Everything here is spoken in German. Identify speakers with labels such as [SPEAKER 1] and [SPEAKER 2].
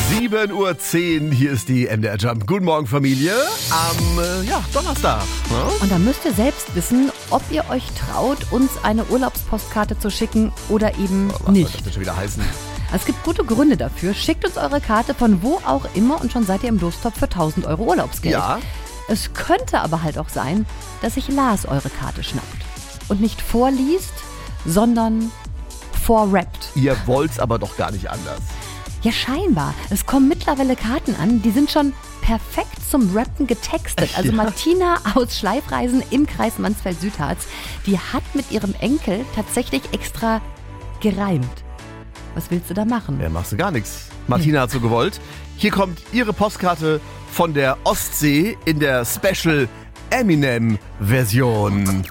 [SPEAKER 1] 7:10 Uhr, hier ist die MDR Jump. Guten Morgen, Familie, am Donnerstag. Ne?
[SPEAKER 2] Und da müsst ihr selbst wissen, ob ihr euch traut, uns eine Urlaubspostkarte zu schicken oder eben
[SPEAKER 1] Was
[SPEAKER 2] nicht.
[SPEAKER 1] soll das denn schon wieder heißen?
[SPEAKER 2] Es gibt gute Gründe dafür. Schickt uns eure Karte von wo auch immer und schon seid ihr im Lostopf für 1.000 Euro Urlaubsgeld.
[SPEAKER 1] Ja.
[SPEAKER 2] Es könnte aber halt auch sein, dass sich Lars eure Karte schnappt und nicht vorliest, sondern vorrappt.
[SPEAKER 1] Ihr wollt's aber doch gar nicht anders.
[SPEAKER 2] Ja, scheinbar. Es kommen mittlerweile Karten an, die sind schon perfekt zum Rappen getextet. Also Martina aus Schleifreisen im Kreis Mansfeld-Südharz, die hat mit ihrem Enkel tatsächlich extra gereimt. Was willst du da machen?
[SPEAKER 1] Ja, machst du gar nichts. Martina hat so gewollt. Hier kommt ihre Postkarte von der Ostsee in der Special Eminem-Version.